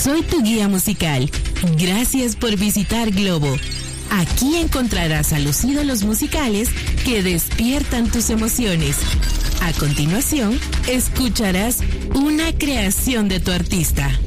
soy tu guía musical. Gracias por visitar Globo. Aquí encontrarás a los ídolos musicales que despiertan tus emociones. A continuación, escucharás una creación de tu artista.